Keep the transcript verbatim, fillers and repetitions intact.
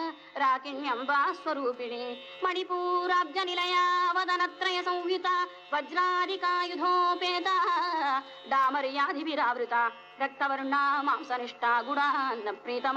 राकिण्यम्बा स्वरूपिणी मणिपूराब्ज निलया वदनत्रय संयुता वज्रादिकायुधोपेता डामर्यादिभिरावृता रक्तवर्णा मांसनिष्ठा गुणान्न प्रीतमा